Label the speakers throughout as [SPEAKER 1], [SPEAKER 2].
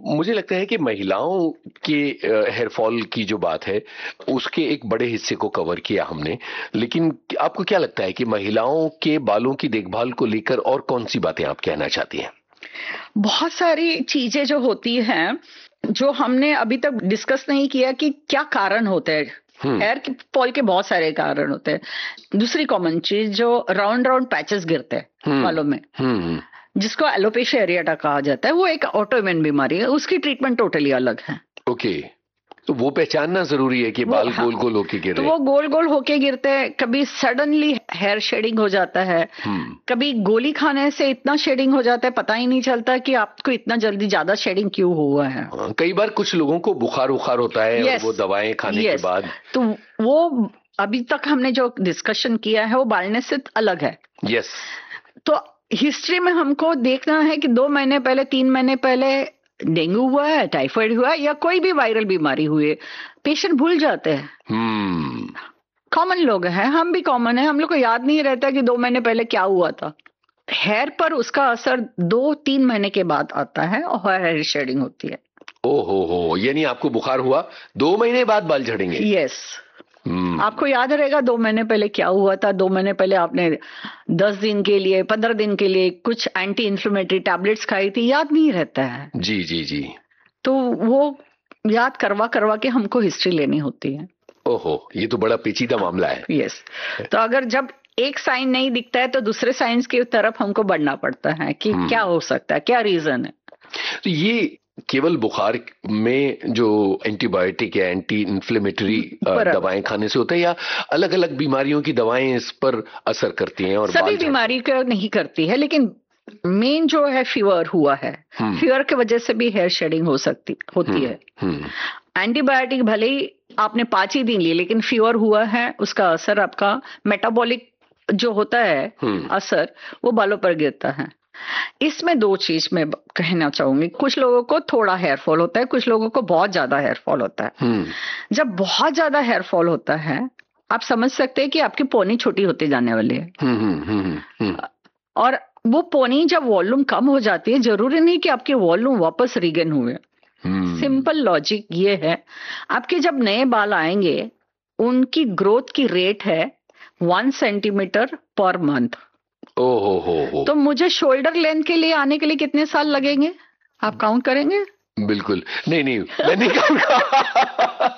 [SPEAKER 1] मुझे लगता है कि महिलाओं के हेयर फॉल की जो बात है उसके एक बड़े हिस्से को कवर किया हमने, लेकिन आपको क्या लगता है कि महिलाओं के बालों की देखभाल को लेकर और कौन सी बातें आप कहना चाहती हैं?
[SPEAKER 2] बहुत सारी चीजें जो होती हैं जो हमने अभी तक डिस्कस नहीं किया कि क्या कारण होते हैं। हेयर फॉल के बहुत सारे कारण होते हैं। दूसरी कॉमन चीज जो राउंड राउंड पैचेस गिरते हैं बालों में, जिसको एलोपेशिया एरियाटा कहा जाता है, वो एक ऑटोइम्यून बीमारी है, उसकी ट्रीटमेंट टोटली अलग है।
[SPEAKER 1] ओके, तो वो पहचानना जरूरी है कि बाल गोल गोल होके गिर रहे हैं।
[SPEAKER 2] तो वो गोल गोल होके गिरते हैं, कभी सडनली हेयर शेडिंग हो जाता है, कभी गोली खाने से इतना शेडिंग हो जाता है पता ही नहीं चलता कि आपको इतना जल्दी ज्यादा शेडिंग क्यों हुआ है।
[SPEAKER 1] कई बार कुछ लोगों को बुखार होता है और वो दवाएं खाने के बाद,
[SPEAKER 2] तो वो अभी तक हमने जो डिस्कशन किया है वो बालनेस से अलग है।
[SPEAKER 1] यस,
[SPEAKER 2] तो हिस्ट्री में हमको देखना है कि 2 महीने पहले 3 महीने पहले डेंगू हुआ है, टाइफाइड हुआ है या कोई भी वायरल बीमारी हुई है, पेशेंट भूल जाते हैं। कॉमन लोग हैं, हम भी कॉमन है, हम लोग को याद नहीं रहता कि 2 महीने पहले क्या हुआ था। हेयर पर उसका असर 2-3 महीने के बाद आता है और हेयर शेडिंग होती है।
[SPEAKER 1] ओहो, यानी आपको बुखार हुआ 2 महीने बाद बाल झड़ेंगे?
[SPEAKER 2] यस। आपको याद रहेगा 2 महीने पहले क्या हुआ था। 2 महीने पहले आपने 10 दिन के लिए 15 दिन के लिए कुछ एंटी इन्फ्लेमेटरी टैबलेट्स खाई थी, याद नहीं रहता है।
[SPEAKER 1] जी जी जी।
[SPEAKER 2] तो वो याद करवा के हमको हिस्ट्री लेनी होती है।
[SPEAKER 1] ओहो, ये तो बड़ा पेचीदा मामला है।
[SPEAKER 2] यस। तो अगर जब एक साइन नहीं दिखता है तो दूसरे साइंस की तरफ हमको बढ़ना पड़ता है कि क्या हो सकता है, क्या रीजन है।
[SPEAKER 1] तो ये केवल बुखार में जो एंटीबायोटिक या एंटी इन्फ्लेमेटरी दवाएं खाने से होता है या अलग अलग बीमारियों की दवाएं इस पर असर करती हैं? और
[SPEAKER 2] सभी बीमारी का नहीं करती है, लेकिन मेन जो है फीवर हुआ है, फीवर की वजह से भी हेयर शेडिंग होती है। एंटीबायोटिक भले ही आपने 5 ही दिन लिए, लेकिन फीवर हुआ है, उसका असर आपका मेटाबॉलिक जो होता है असर, वो बालों पर गिरता है। इसमें 2 चीज मैं कहना चाहूंगी। कुछ लोगों को थोड़ा हेयर फॉल होता है, कुछ लोगों को बहुत ज्यादा हेयर फॉल होता है। जब बहुत ज्यादा हेयर फॉल होता है, आप समझ सकते हैं कि आपकी पोनी छोटी होती जाने वाली है। और वो पोनी जब वॉल्यूम कम हो जाती है, जरूरी नहीं कि आपके वॉल्यूम वापस रिगेन हुए। सिंपल लॉजिक ये है, आपके जब नए बाल आएंगे उनकी ग्रोथ की रेट है 1 सेंटीमीटर पर मंथ।
[SPEAKER 1] ओहो, तो
[SPEAKER 2] मुझे शोल्डर लेंथ के लिए आने के लिए कितने साल लगेंगे, आप काउंट करेंगे?
[SPEAKER 1] बिल्कुल नहीं, मैं नहीं काउंट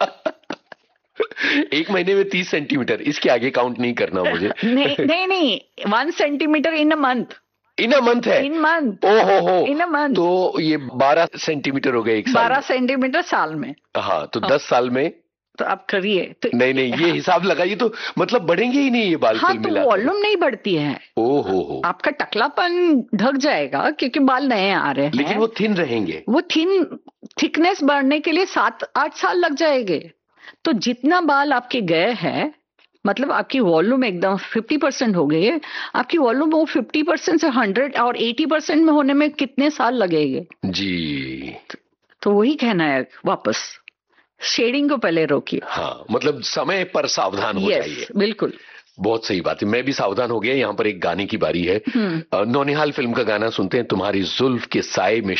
[SPEAKER 1] 1 महीने में 30 सेंटीमीटर, इसके आगे काउंट नहीं करना मुझे।
[SPEAKER 2] नहीं 1 centimetre in a month.
[SPEAKER 1] In a month है?
[SPEAKER 2] इन मंथ।
[SPEAKER 1] ओहो,
[SPEAKER 2] इन अ मंथ।
[SPEAKER 1] तो ये 12 सेंटीमीटर हो गए 1 साल
[SPEAKER 2] 12 सेंटीमीटर साल में।
[SPEAKER 1] हाँ, तो 10 साल में
[SPEAKER 2] तो आप करिए। तो
[SPEAKER 1] नहीं, ये हिसाब लगाइए तो मतलब बढ़ेंगे ही नहीं ये बाल।
[SPEAKER 2] हाँ, तो वॉल्यूम नहीं बढ़ती है।
[SPEAKER 1] ओहो,
[SPEAKER 2] आपका टकलापन ढक जाएगा क्योंकि बाल नए आ रहे हैं,
[SPEAKER 1] लेकिन वो थिन रहेंगे।
[SPEAKER 2] वो थिकनेस बढ़ने के लिए 7-8 साल लग जाएंगे। तो जितना बाल आपके गए हैं, मतलब आपकी वॉल्यूम एकदम 50% हो गई है, आपकी वॉल्यूम वो 50% से 100 और 80% में होने में कितने साल लगेंगे?
[SPEAKER 1] जी।
[SPEAKER 2] तो वही कहना है, वापस शेडिंग को पहले रोकिए।
[SPEAKER 1] हाँ, मतलब समय पर सावधान हो जाइए।
[SPEAKER 2] बिल्कुल,
[SPEAKER 1] बहुत सही बात है, मैं भी सावधान हो गया। यहाँ पर एक गाने की बारी है। नौनिहाल फिल्म का गाना सुनते हैं, तुम्हारी जुल्फ के साए में